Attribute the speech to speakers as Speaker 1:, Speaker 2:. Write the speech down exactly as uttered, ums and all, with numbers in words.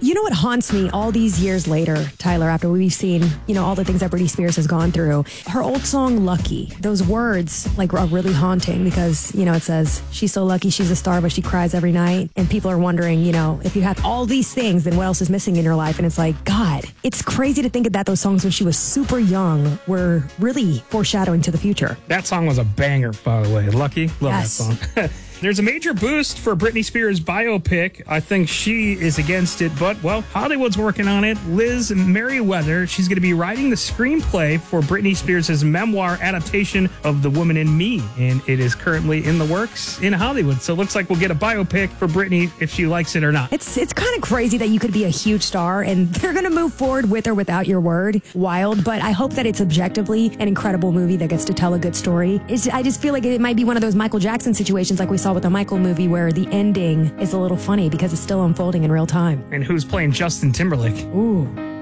Speaker 1: You know what haunts me all these years later, Tyler, after we've seen, you know, all the things that Britney Spears has gone through? Her old song, Lucky, those words, like, are really haunting because, you know, it says, she's so lucky she's a star, but she cries every night. And people are wondering, you know, if you have all these things, then what else is missing in your life? And it's like, God, it's crazy to think that those songs when she was super young were really foreshadowing to the future.
Speaker 2: That song was a banger, by the way. Lucky. Love
Speaker 1: Yes.
Speaker 2: that song. There's a major boost for Britney Spears' biopic. I think she is against it, but, well, Hollywood's working on it. Liz Merriweather, she's going to be writing the screenplay for Britney Spears' memoir adaptation of The Woman in Me, and it is currently in the works in Hollywood. So it looks like we'll get a biopic for Britney if she likes it or not.
Speaker 1: It's it's kind of crazy that you could be a huge star and they're going to move forward with or without your word. Wild, but I hope that it's objectively an incredible movie that gets to tell a good story. It's, I just feel like it might be one of those Michael Jackson situations like we saw with the Michael movie where the ending is a little funny because it's still unfolding in real time.
Speaker 2: And who's playing Justin Timberlake?
Speaker 1: Ooh.